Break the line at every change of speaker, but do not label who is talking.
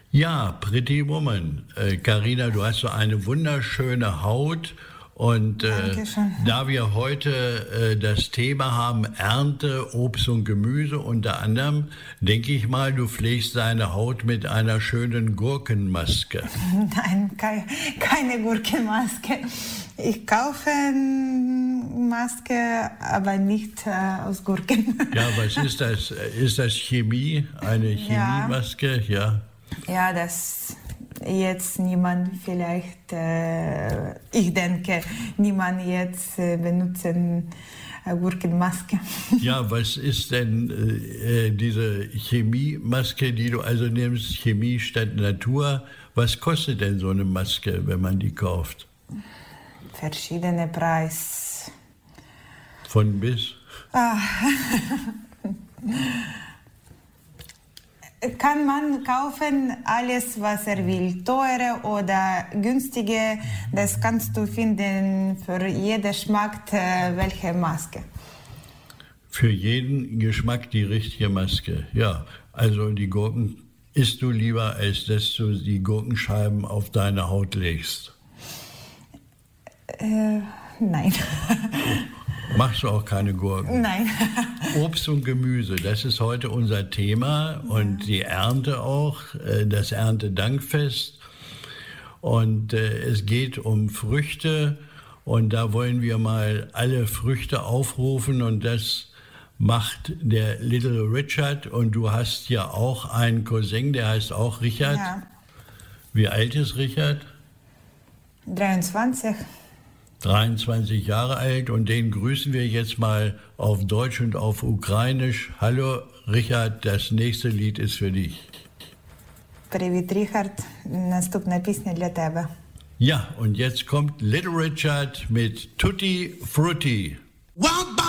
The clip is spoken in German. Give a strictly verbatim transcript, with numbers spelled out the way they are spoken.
Ja, Pretty Woman. Carina, äh, du hast so eine wunderschöne Haut. Und äh, da wir heute äh, das Thema haben, Ernte, Obst und Gemüse unter anderem, denke ich mal, du pflegst deine Haut mit einer schönen Gurkenmaske.
Nein, ke- keine Gurkenmaske. Ich kaufe eine Maske, aber nicht äh, aus Gurken.
Ja, was ist das? Ist das Chemie? Eine Chemiemaske? Ja.
Ja, das jetzt niemand vielleicht, äh, ich denke, niemand jetzt äh, benutzen äh, Gurkenmaske.
Ja, was ist denn äh, diese Chemiemaske, die du also nimmst, Chemie statt Natur? Was kostet denn so eine Maske, wenn man die kauft?
Verschiedene Preise.
Von bis?
Ah. Kann man kaufen alles, was er will, teure oder günstige, das kannst du finden für jeden Geschmack, äh, welche Maske.
Für jeden Geschmack die richtige Maske, ja. Also die Gurken isst du lieber, als dass du die Gurkenscheiben auf deine Haut legst?
Äh, nein.
Machst du auch keine Gurken?
Nein.
Obst und Gemüse, das ist heute unser Thema und die Ernte auch, das Erntedankfest. Und es geht um Früchte und da wollen wir mal alle Früchte aufrufen und das macht der Little Richard und du hast ja auch einen Cousin, der heißt auch Richard.
Ja.
Wie alt ist Richard?
dreiundzwanzig.
dreiundzwanzig Jahre alt und den grüßen wir jetzt mal auf Deutsch und auf Ukrainisch. Hallo Richard, das nächste Lied ist für dich.
Привіт, Richard. Наступна пісня для тебе.
Ja, und jetzt kommt Little Richard mit Tutti Frutti.